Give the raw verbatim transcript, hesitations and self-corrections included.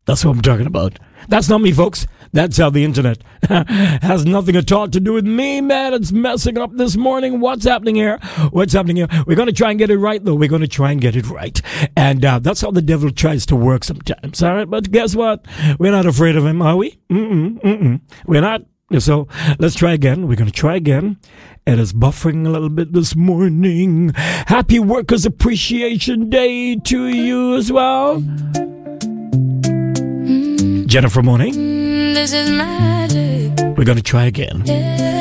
That's what I'm talking about. That's not me, folks. That's how the internet has nothing at all to do with me, man. It's messing up this morning. What's happening here? What's happening here? We're going to try and get it right, though. We're going to try and get it right. And uh, that's how the devil tries to work sometimes. All right, but guess what? We're not afraid of him, are we? Mm-mm, mm-mm. We're not. So let's try again. We're going to try again. It is buffering a little bit this morning. Happy Workers' Appreciation Day to you as well. Jennifer Monet. This is magic. We're going to try again. Yeah.